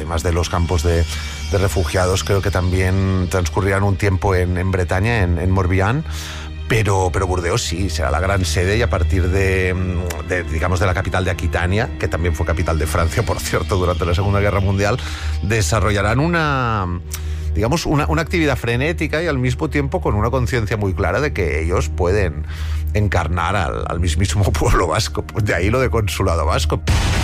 además de los campos de refugiados, creo que también transcurrirán un tiempo en Bretaña, en Morbihan. Pero Burdeos sí, será la gran sede, y a partir de la capital de Aquitania, que también fue capital de Francia, por cierto, durante la Segunda Guerra Mundial, desarrollarán una actividad frenética y al mismo tiempo con una conciencia muy clara de que ellos pueden encarnar al mismísimo pueblo vasco. De ahí lo de consulado vasco.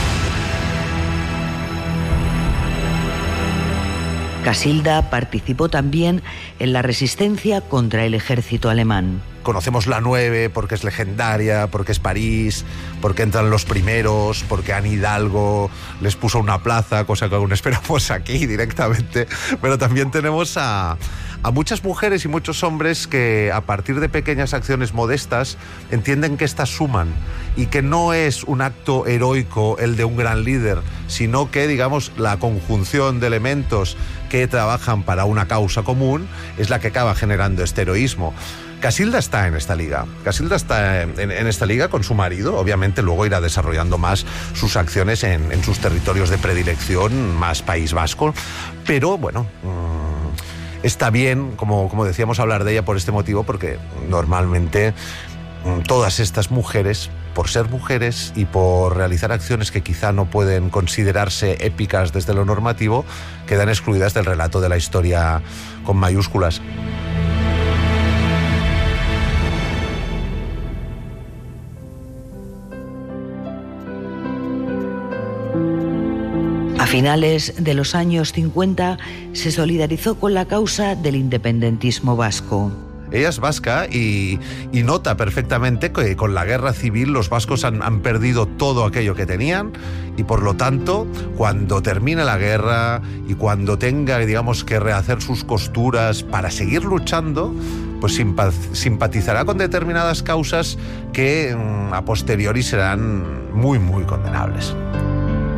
Casilda participó también en la resistencia contra el ejército alemán. Conocemos la 9 porque es legendaria, porque es París, porque entran los primeros, porque Anne Hidalgo les puso una plaza, cosa que aún esperamos aquí directamente. Pero también tenemos a muchas mujeres y muchos hombres que a partir de pequeñas acciones modestas entienden que estas suman y que no es un acto heroico el de un gran líder, sino que, digamos, la conjunción de elementos que trabajan para una causa común es la que acaba generando este heroísmo. Casilda está en esta liga. Casilda está en esta liga con su marido. Obviamente luego irá desarrollando más sus acciones en sus territorios de predilección, más País Vasco. Pero bueno, está bien, como decíamos, hablar de ella por este motivo, porque normalmente todas estas mujeres, por ser mujeres y por realizar acciones que quizá no pueden considerarse épicas desde lo normativo, quedan excluidas del relato de la historia con mayúsculas. A finales de los años 50 se solidarizó con la causa del independentismo vasco. Ella es vasca y nota perfectamente que con la guerra civil los vascos han perdido todo aquello que tenían, y por lo tanto, cuando termine la guerra y cuando tenga, digamos, que rehacer sus costuras para seguir luchando, pues simpatizará con determinadas causas que a posteriori serán muy, muy condenables.